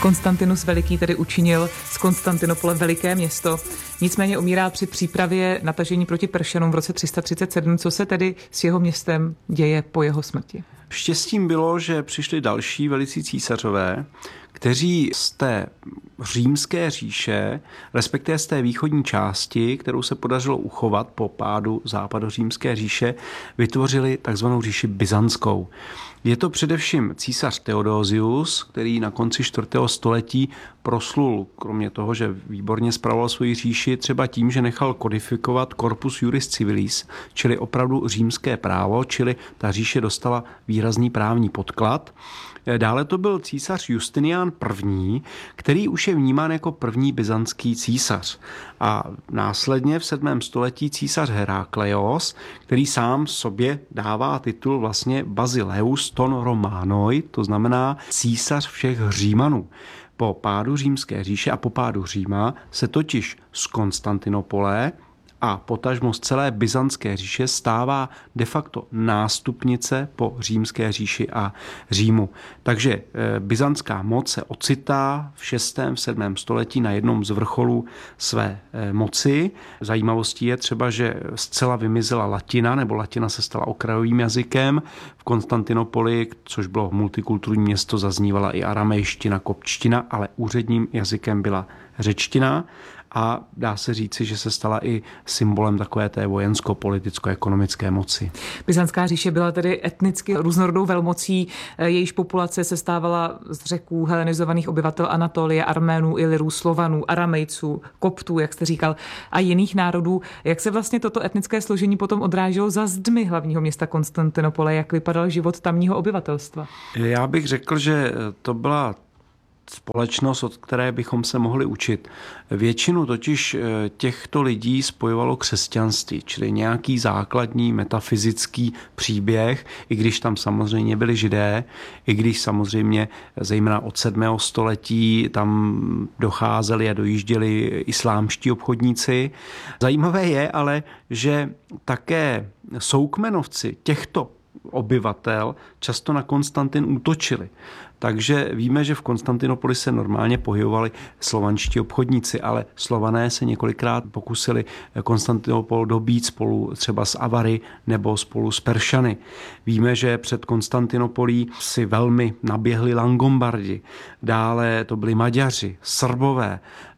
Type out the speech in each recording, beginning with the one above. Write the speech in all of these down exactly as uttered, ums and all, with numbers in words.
Konstantinus Veliký tedy učinil z Konstantinopole veliké město. Nicméně umírá při přípravě natažení proti Peršanům v roce tři sta třicet sedm. Co se tedy s jeho městem děje po jeho smrti? Štěstím bylo, že přišli další velicí císařové, kteří z té římské říše, respektive z té východní části, kterou se podařilo uchovat po pádu západořímské říše, vytvořili takzvanou říši byzantskou. Je to především císař Theodosius, který na konci čtvrtého století proslul, kromě toho, že výborně spravoval svoji říši, třeba tím, že nechal kodifikovat corpus juris civilis, čili opravdu římské právo, čili ta říše dostala výrazný právní podklad. Dále to byl císař Justinian I., který už je vnímán jako první byzantský císař. A následně v sedmém století císař Herakleios, který sám sobě dává titul vlastně Basileus ton Romanoi, to znamená císař všech Římanů. Po pádu římské říše a po pádu Říma se totiž z Konstantinopole a potažmo z celé byzantské říše stává de facto nástupnice po římské říši a Římu. Takže byzantská moc se ocitá v šestém, v sedmém století na jednom z vrcholů své moci. Zajímavostí je třeba, že zcela vymizela latina, nebo latina se stala okrajovým jazykem. V Konstantinopoli, což bylo multikulturní město, zaznívala i aramejština, kopčtina, ale úředním jazykem byla řečtina. A dá se říci, že se stala i symbolem takové té vojensko-politicko-ekonomické moci. Byzantská říše byla tedy etnicky různorodou velmocí, jejíž populace se stávala z Řeků, helenizovaných obyvatel Anatolie, Arménů, Ilyrů, Slovanů, Aramejců, Koptů, jak jste říkal, a jiných národů. Jak se vlastně toto etnické složení potom odráželo za zdmi hlavního města Konstantinopole? Jak vypadal život tamního obyvatelstva? Já bych řekl, že to byla společnost, od které bychom se mohli učit. Většinu totiž těchto lidí spojovalo křesťanství, čili nějaký základní metafyzický příběh, i když tam samozřejmě byli Židé, i když samozřejmě zejména od sedmého století tam docházeli a dojížděli islámští obchodníci. Zajímavé je ale, že také soukmenovci těchto obyvatel často na Konstantin útočili. Takže víme, že v Konstantinopoli se normálně pohybovali slovanští obchodníci, ale Slované se několikrát pokusili Konstantinopol dobít spolu třeba s Avary nebo spolu s Peršany. Víme, že před Konstantinopolí si velmi naběhli Langombardi, dále to byli Maďaři, Srbové,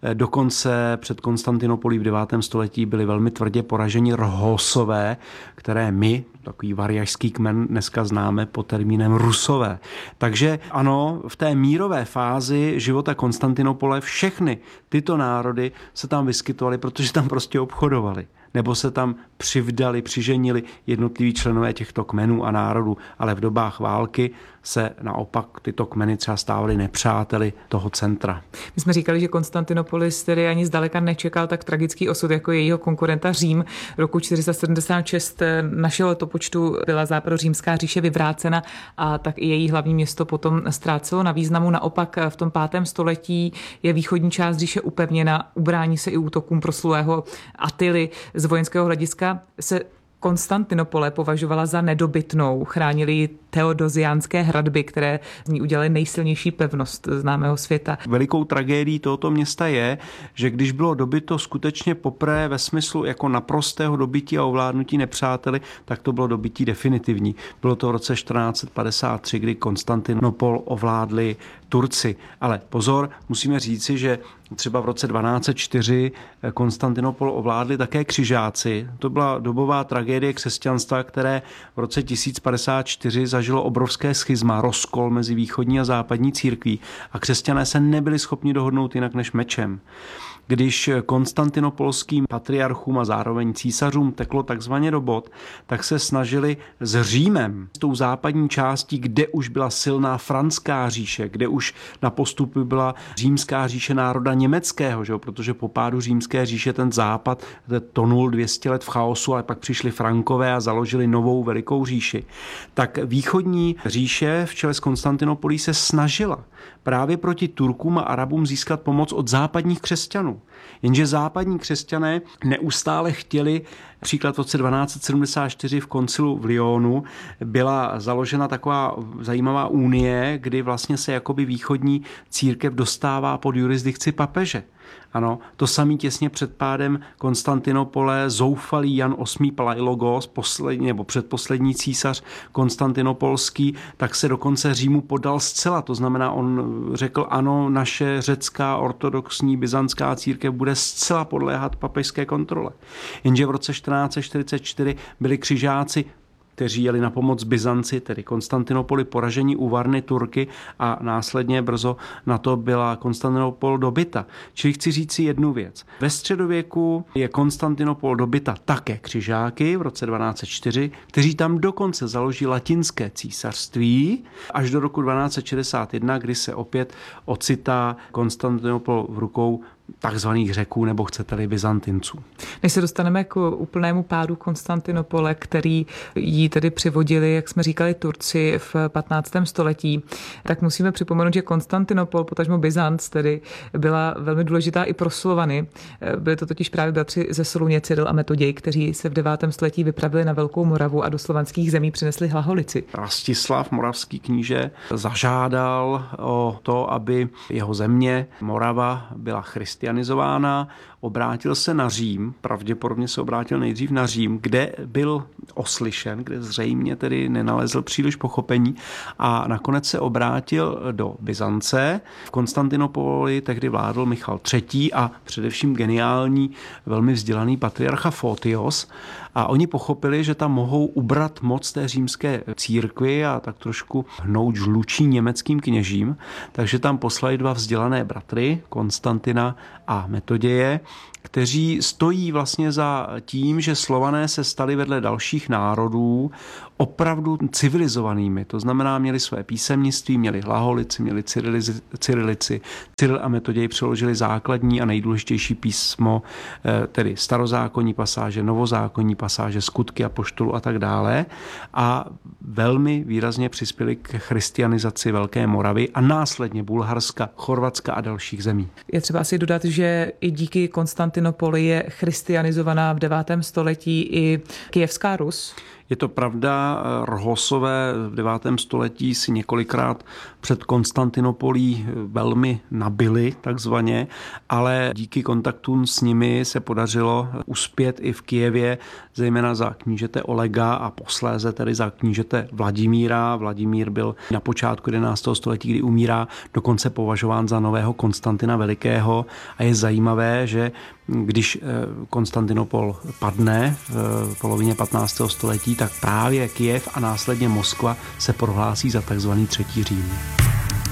dokonce před Konstantinopolí v devátém století byli velmi tvrdě poraženi Rhosové, které my, takový variašský kmen, dneska známe pod termínem Rusové. Takže ano, v té mírové fázi života Konstantinopole všechny tyto národy se tam vyskytovaly, protože tam prostě obchodovali. Nebo se tam přivdali, přiženili jednotliví členové těchto kmenů a národů, ale v dobách války se naopak tyto kmeny třeba stávaly nepřáteli toho centra. My jsme říkali, že Konstantinopolis tedy ani zdaleka nečekal tak tragický osud jako jejího konkurenta Řím. Roku čtyři sta sedmdesát šest našeho letopočtu byla západořímská říše vyvrácena a tak i její hlavní město potom ztrácelo na významu. Naopak v tom pátém století je východní část říše upevněna, ubrání se i útokům proslulého Attily. Z vojenského hlediska se Konstantinopole považovala za nedobytnou. Chránili ji teodosiánské hradby, které z ní udělaly nejsilnější pevnost známého světa. Velikou tragédií tohoto města je, že když bylo dobyto skutečně poprvé ve smyslu jako naprostého dobytí a ovládnutí nepřáteli, tak to bylo dobytí definitivní. Bylo to v roce čtrnáct set padesát tři, kdy Konstantinopol ovládli Turci. Ale pozor, musíme říci, že třeba v roce dvanáct set čtyři Konstantinopol ovládli také křižáci. To byla dobová tragédie křesťanstva, které v roce tisíc padesát čtyři zažilo obrovské schizma, rozkol mezi východní a západní církví a křesťané se nebyli schopni dohodnout jinak než mečem. Když konstantinopolským patriarchům a zároveň císařům teklo takzvaně do bod, tak se snažili s Římem, s tou západní částí, kde už byla silná franská říše, kde už na postupu byla římská říše národa německého, že? Protože po pádu římské říše ten západ tonul dvě stě let v chaosu, ale pak přišli Frankové a založili novou velikou říši. Tak východní říše v čele s Konstantinopolí se snažila právě proti Turkům a Arabům získat pomoc od západních křesťanů. Jenže západní křesťané neustále chtěli, příklad v roce dvanáct set sedmdesát čtyři v koncilu v Lyonu byla založena taková zajímavá unie, kdy vlastně se jakoby východní církev dostává pod jurisdikci papeže. Ano, to samý těsně před pádem Konstantinopole, zoufalý Jan osmý Palaiologos, poslední nebo předposlední císař konstantinopolský, tak se dokonce Římu podal zcela. To znamená, on řekl, ano, naše řecká ortodoxní byzantská církev bude zcela podléhat papežské kontrole. Jenže v roce čtrnáct set čtyřicet čtyři byli křižáci, kteří jeli na pomoc Byzanci, tedy Konstantinopoli, poražení u Varny Turky a následně brzo na to byla Konstantinopol dobyta. Čili chci říct si jednu věc. Ve středověku je Konstantinopol dobyta také křižáky v roce dvanáct set čtyři, kteří tam dokonce založí latinské císařství až do roku dvanáct set šedesát jedna, kdy se opět ocitá Konstantinopol v rukou takzvaných Řeků, nebo chcete-li Byzantinců. Než se dostaneme k úplnému pádu Konstantinopole, který jí tedy přivodili, jak jsme říkali, Turci v patnáctém století, tak musíme připomenout, že Konstantinopol, potažmo Byzanc, tedy byla velmi důležitá i pro Slovany. Byli to totiž právě bratři ze Soluně, Cyril a Metoděj, kteří se v devátém století vypravili na Velkou Moravu a do slovanských zemí přinesli hlaholici. Rastislav, moravský kníže, zažádal o to, aby jeho země Morava byla christianizována. Christianizována, obrátil se na Řím, pravděpodobně se obrátil nejdřív na Řím, kde byl oslyšen, kde zřejmě tedy nenalezl příliš pochopení a nakonec se obrátil do Byzance. V Konstantinopoli tehdy vládl Michal třetí a především geniální, velmi vzdělaný patriarcha Fotios a oni pochopili, že tam mohou ubrat moc té římské církvi a tak trošku hnout žlučí německým kněžím, takže tam poslali dva vzdělané bratry, Konstantina a Metoděje, kteří stojí vlastně za tím, že Slované se stali vedle dalších národů opravdu civilizovanými. To znamená, měli své písemnictví, měli hlaholici, měli cyrilici. cyrilici. Cyril a Metoděj přeložili základní a nejdůležitější písmo, tedy starozákonní pasáže, novozákonní pasáže, skutky apoštolů a tak dále. A velmi výrazně přispěli k christianizaci Velké Moravy a následně Bulharska, Chorvatska a dalších zemí. Je třeba si dodat, že i díky Konstantinopoli je christianizovaná v devátém století i Kyjevská Rus. Je to pravda, Rhosové v devátém století si několikrát před Konstantinopolí velmi nabili takzvaně, ale díky kontaktům s nimi se podařilo uspět i v Kyjevě, zejména za knížete Olega a posléze tedy za knížete Vladimíra. Vladimír byl na počátku jedenáctého století, kdy umírá, dokonce považován za nového Konstantina Velikého a je zajímavé, že když Konstantinopol padne v polovině patnáctého století, tak právě Kyjev a následně Moskva se prohlásí za takzvaný třetí Řím.